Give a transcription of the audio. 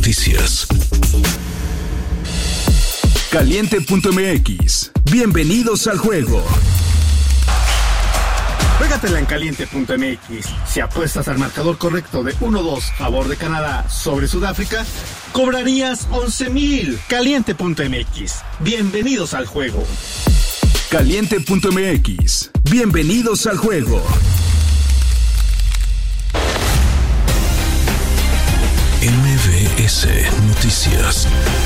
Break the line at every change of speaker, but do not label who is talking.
Noticias. Caliente.mx. Bienvenidos al juego.
Juégatela en Caliente.mx. Si apuestas al marcador correcto de 1-2 favor de Canadá sobre Sudáfrica, cobrarías 11,000. Caliente.mx. Bienvenidos al juego.
Caliente.mx. Bienvenidos al juego. MBS Noticias.